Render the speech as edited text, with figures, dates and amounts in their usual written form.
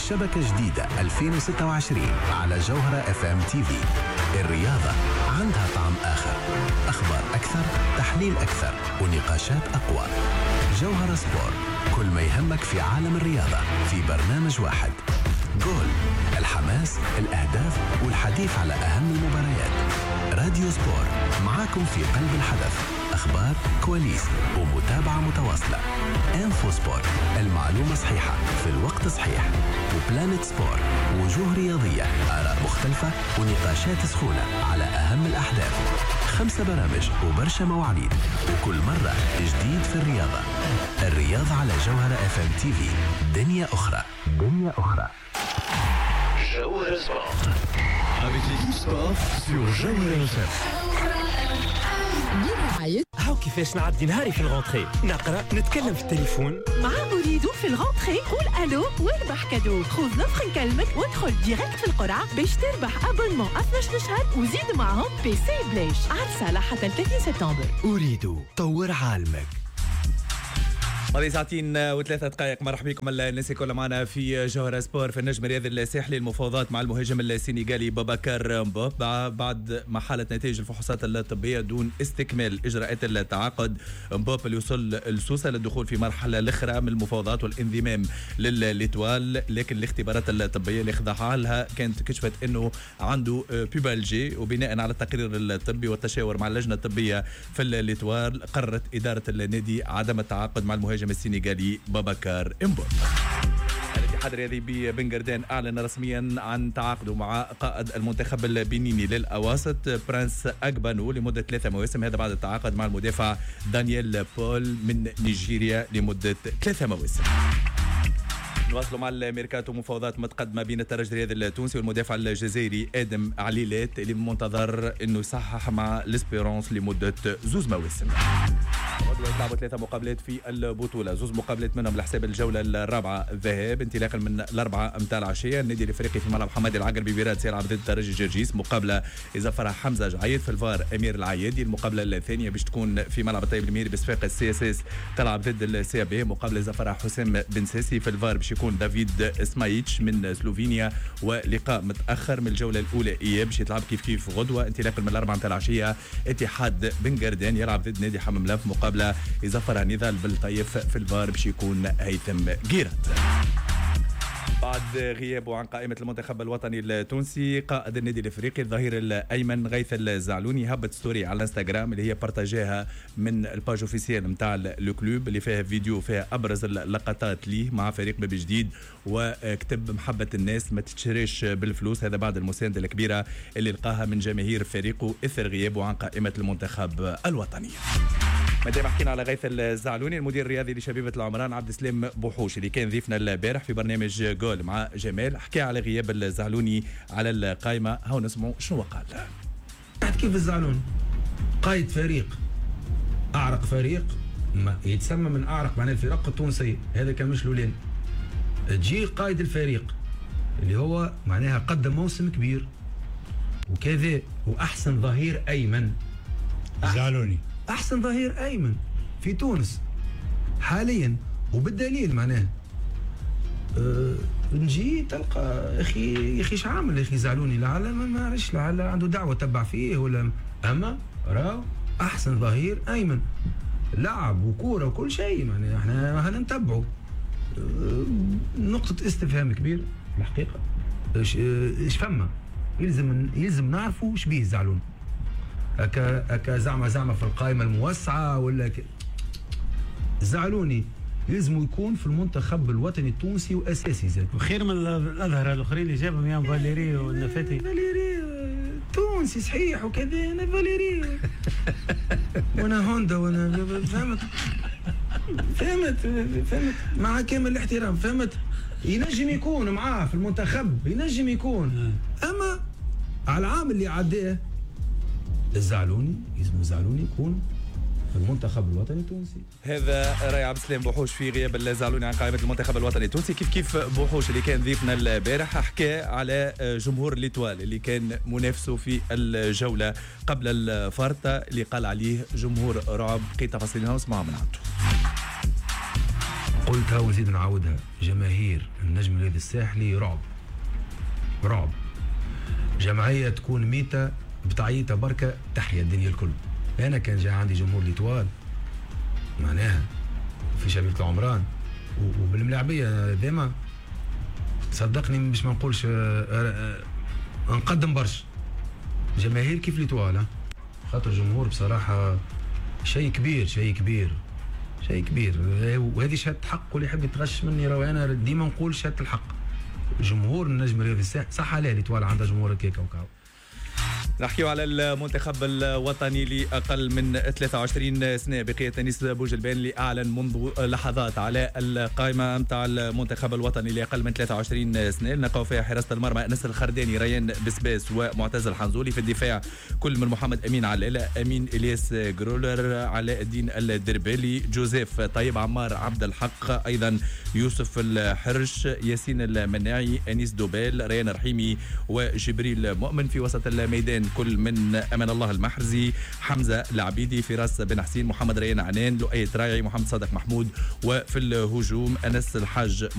شبكة جديدة 2026 على جوهرة اف ام تي في. الرياضة عندها طعم آخر، أخبار أكثر، تحليل أكثر، ونقاشات أقوى. جوهرة سبور، كل ما يهمك في عالم الرياضة في برنامج واحد. جول، الحماس، الأهداف والحديث على أهم المباريات. راديو سبور، معاكم في قلب الحدث، أخبار، كواليس ومتابعة متواصلة. انفو سبور، المعلومة صحيحة في الوقت صحيح. وبلانت سبور، وجوه رياضية، آراء مختلفة ونقاشات سخونة على أهم الأحداث. 5 برامج وبرشا مواعيد، وكل مرة جديد في الرياضة. الرياضة على جوهرة اف ام تي في، دنيا أخرى. دنيا أخرى. جوهرة سبور avec l'équipe sport sur Jawhara FM. برعاية هاو كيفاش نعدي نهاري في الغونتري، نقرا نتكلم في التليفون مع أريد في الغونتري. قول ألو واربح كادو. خذ نفخ نكلمك وادخل ديريكت في القرعة باش تربح أبونمون 12 شهر وزيد معهم بي سي بلاش. عرسة حتى 30 سبتمبر. أريد طور عالمك. هذه ساعتين وثلاثة دقائق. مرحبا بكم الناس الكل معنا في جوهرة سبور. في النجم الرياضي الساحلي المفاوضات مع المهاجم السنغالي بوبكار مبوب بعد ما حالت نتائج الفحوصات الطبية دون استكمال إجراءات التعاقد. مبوب اللي وصل لسوسة للدخول في مرحلة الأخرى من المفاوضات والانضمام للإتوال، لكن الاختبارات الطبية اللي خضعها لها كانت كشفت أنه عنده بيبالجي، وبناء على التقرير الطبي والتشاور مع اللجنة الطبية في الإتوال قررت إدارة النادي عدم التعاقد مع المهاجم السنغالي بوبكار مبوب. الاتحاد الرياضي ببنغردان أعلن رسميا عن تعاقده مع قائد المنتخب البنيني للأواسط برانس أجبانو لمدة 3 مواسم، هذا بعد التعاقد مع المدافع دانيال بول من نيجيريا لمدة 3 مواسم. نواصلوا مع الميركاتو، مفاوضات متقدمة بين الترجي الرياضي التونسي والمدافع الجزائري آدم عليلات اللي منتظر انه يصحح مع ليسبيرونس لمدة 2 مواسم. لعبوا 3 مقابلات في البطولة، 2 مقابلات منهم لحساب الجولة الرابعة ذهاب انطلاقا من 4 متاع العشية. النادي الافريقي في ملعب حمادي العقربي براد سيلعب ضد الترجي جرجيس، مقابلة إذا فرح حمزة جعيد. في الفار أمير العيادي. المقابلة الثانية باش تكون في ملعب الطيب الميري بصفاقة السي اس اس تلعب ضد السي بي، مقابلة إذا فرح حسام بن ساسي. في الفار باش يكون دافيد سمايتش من سلوفينيا. ولقاء متأخر من الجولة الأولى إياب باش يتلعب كيف غدوة انطلاقا من 4 متاع العشية. اتحاد بنغردان يلعب ضد نادي حمام لف، مقابلة إذا فرح نضال بالطيف. في الفار باش يكون هيثم جيرات. بعد غيابه عن قائمة المنتخب الوطني التونسي، قائد النادي الافريقي الظهير الايمن غيث الزعلوني هبط ستوري على الانستغرام اللي هي بارتاجاها من الباج اوفيسيال نتاع لو كلوب اللي فيها فيديو فيها ابرز اللقطات ليه مع فريق باب جديد، وكتب محبة الناس ما تتشريش بالفلوس. هذا بعد المساندة الكبيرة اللي لقاها من جماهير فريقه اثر غيابه عن قائمة المنتخب الوطني. مادام حكينا على غيث الزعلوني، المدير الرياضي لشبيبة العمران عبد السلام بوحوش اللي كان ضيفنا البارح في برنامج جول مع جمال حكى على غياب الزعلوني على القائمة. هاو نسمعوا شنو قال. كيف الزعلوني قائد فريق، أعرق فريق يتسمى من أعرق معناه الفرق التونسية، هذا كان مش لولين. تجي قائد الفريق اللي هو معناها قدم موسم كبير وكذا، وأحسن ظهير أيمن زعلوني أحسن ظهير أيمن في تونس حاليا، وبالدليل معناه نجي تلقى يا اخي ايش عامل يا اخي زعلوني، لعل ما عرفش لعل عنده دعوه تبع فيه ولا، اما راهو احسن ظهير ايمن، لعب وكوره وكل شيء معناه احنا هنتبعه. نقطه استفهام كبير الحقيقه. ايش فما يلزم نعرفوا ايش بيه زعلوني، هكا زعما في القائمه الموسعه ولا زعلوني لازم يكون في المنتخب الوطني التونسي واساسي زاد، وخير من الاظهر الاخرين اللي جابهم يا فاليري والنفاتي. فاليري تونسي صحيح وكذا، انا فاليري وانا هوندا وانا فهمت مع كامل الاحترام، فهمت ينجم يكون معاه في المنتخب، ينجم يكون، اما على العام اللي عداه الزعلوني يسمو زعلوني يكون في المنتخب الوطني التونسي. هذا راي عبد السلام بوحوش في غياب الزعلوني عن قائمة المنتخب الوطني التونسي. كيف بوحوش اللي كان ضيفنا البارح حكى على جمهور ليتوال اللي كان منافسه في الجولة قبل الفارطة اللي قال عليه جمهور رعب. بقي تفاصيلها ونسمعها من عنده. قلتها ونزيد نعاودها، جماهير النجم الرياضي الساحلي رعب رعب. جمعيه تكون ميته بتعيطها بركه تحيا الدنيا الكل. انا كان جاء عندي جمهور ليتوال معناها في شبيبه العمران وبالملاعبيه ديما صدقني باش ما نقولش نقدم برشا جماهير كيف ليتوال، خاطر جمهور بصراحه شيء كبير شيء كبير شيء كبير. وهذه شهاده حق، واللي يحب يتغش مني راهو انا ديما نقول شهاده الحق. جمهور النجم الرياضي الساحلي صح عليه ليتوال عندها جمهور هكاك وكاو. نحكيو على المنتخب الوطني لأقل من 23 سنة بقيادة أنيس بوجلبان اللي أعلن منذ لحظات على القائمة متاع المنتخب الوطني لأقل من 23 سنة. نلقاو فيها حراسة المرمى أنس الخرداني، ريان بسباس ومعتز الحنظولي. في الدفاع كل من محمد أمين علالة، أمين إلياس جرولر، علاء الدين الدربالي، جوزيف طيب، عمار عبد الحق، أيضا يوسف الحرش، ياسين المناعي، أنيس دوبال، ريان رحيمي وجبريل مؤمن. في وسط الميدان كل من أمان الله المحرزي، حمزة العبيدي، فراس بن حسين، محمد ريان عنان، لؤي تراعي، محمد صادق محمود. وفي الهجوم أنس الحاج